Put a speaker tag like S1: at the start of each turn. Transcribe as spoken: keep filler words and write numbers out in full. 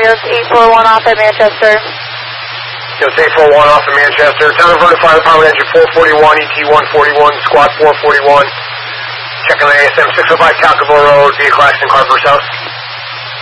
S1: Yost eight four one off at Manchester.
S2: Yost eight four one off at Manchester. Town of Vernon Fire Department engine four forty-one, E T one forty-one, squad four forty-one. Checking on A S M six oh five Calcaville Road, vehicle accident, car first house.